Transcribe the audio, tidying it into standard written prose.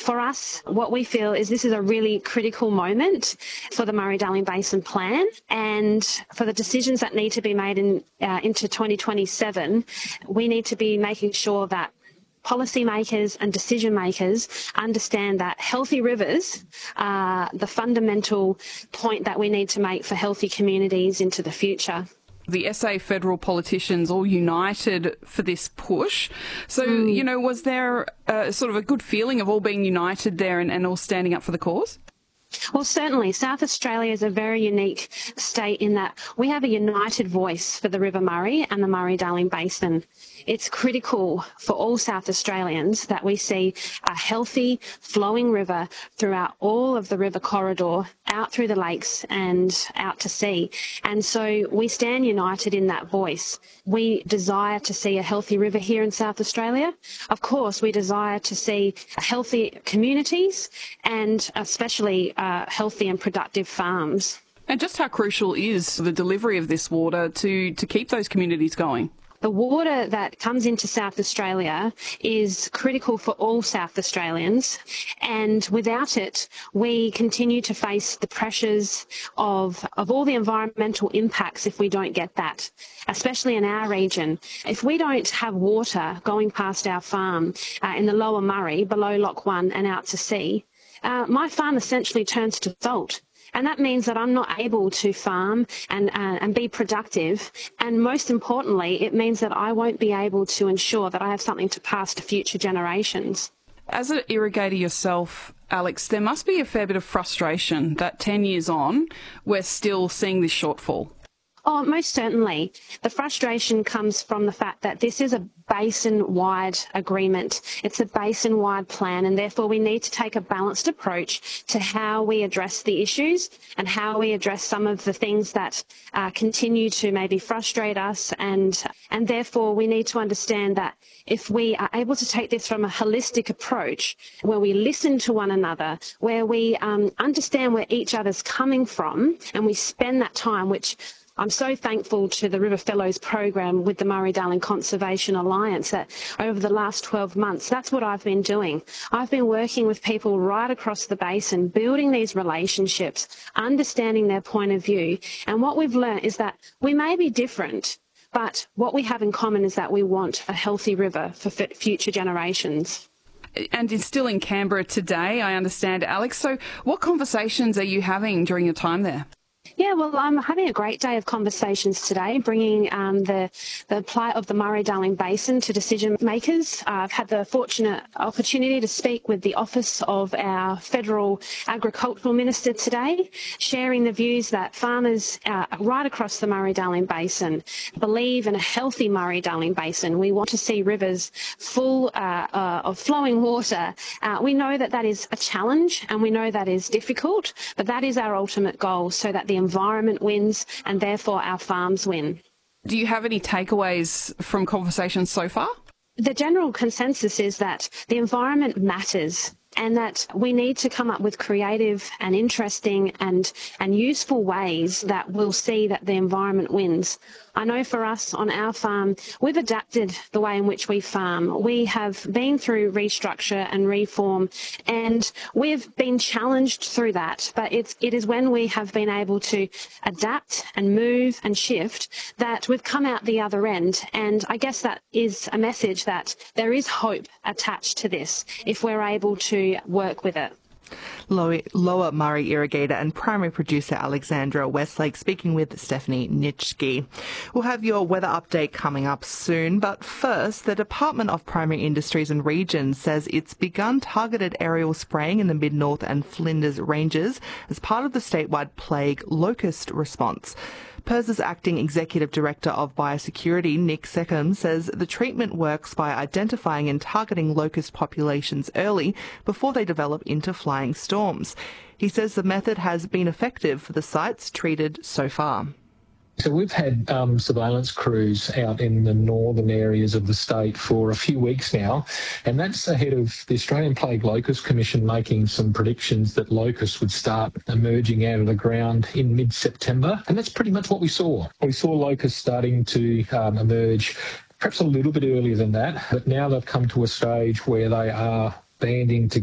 For us, what we feel is this is a really critical moment for the Murray-Darling Basin Plan, and for the decisions that need to be made into 2027, we need to be making sure that policymakers and decision makers understand that healthy rivers are the fundamental point that we need to make for healthy communities into the future. The SA federal politicians all united for this push. So, was there sort of a good feeling of all being united there and all standing up for the cause? Well, certainly. South Australia is a very unique state in that we have a united voice for the River Murray and the Murray-Darling Basin. It's critical for all South Australians that we see a healthy, flowing river throughout all of the river corridor, out through the lakes and out to sea. And so we stand united in that voice. We desire to see a healthy river here in South Australia. Of course, we desire to see healthy communities and especially healthy and productive farms. And just how crucial is the delivery of this water to keep those communities going? The water that comes into South Australia is critical for all South Australians, and without it, we continue to face the pressures of all the environmental impacts if we don't get that, especially in our region. If we don't have water going past our farm in the Lower Murray, below Lock 1 and out to sea, my farm essentially turns to salt. And that means that I'm not able to farm and be productive. And most importantly, it means that I won't be able to ensure that I have something to pass to future generations. As an irrigator yourself, Alex, there must be a fair bit of frustration that 10 years on, we're still seeing this shortfall. Oh, most certainly. The frustration comes from the fact that this is a basin-wide agreement. It's a basin-wide plan, and therefore we need to take a balanced approach to how we address the issues and how we address some of the things that continue to maybe frustrate us, and therefore we need to understand that if we are able to take this from a holistic approach where we listen to one another, where we understand where each other's coming from, and we spend that time, which I'm so thankful to the River Fellows program with the Murray-Darling Conservation Alliance that over the last 12 months, that's what I've been doing. I've been working with people right across the basin, building these relationships, understanding their point of view. And what we've learned is that we may be different, but what we have in common is that we want a healthy river for future generations. And you're still in Canberra today, I understand, Alex. So what conversations are you having during your time there? Yeah, well, I'm having a great day of conversations today, bringing the plight of the Murray-Darling Basin to decision makers. I've had the fortunate opportunity to speak with the Office of our Federal Agricultural Minister today, sharing the views that farmers right across the Murray-Darling Basin believe in a healthy Murray-Darling Basin. We want to see rivers full of flowing water. We know that that is a challenge and we know that is difficult, but that is our ultimate goal, so that the environment wins and therefore our farms win. Do you have any takeaways from conversations so far? The general consensus is that the environment matters and that we need to come up with creative and interesting and useful ways that will see that the environment wins. I know for us on our farm, we've adapted the way in which we farm. We have been through restructure and reform, and we've been challenged through that. But it is when we have been able to adapt and move and shift that we've come out the other end. And I guess that is a message that there is hope attached to this if we're able to work with it. Lower Murray irrigator and primary producer Alexandra Westlake speaking with Stephanie Nitschke. We'll have your weather update coming up soon, but first, the Department of Primary Industries and Regions says it's begun targeted aerial spraying in the Mid-North and Flinders Ranges as part of the statewide plague locust response. PIRS's acting executive director of biosecurity, Nick Seckham, says the treatment works by identifying and targeting locust populations early before they develop into flying storms. He says the method has been effective for the sites treated so far. So we've had surveillance crews out in the northern areas of the state for a few weeks now, and that's ahead of the Australian Plague Locust Commission making some predictions that locusts would start emerging out of the ground in mid-September, and that's pretty much what we saw. We saw locusts starting to emerge perhaps a little bit earlier than that, but now they've come to a stage where they are banding together.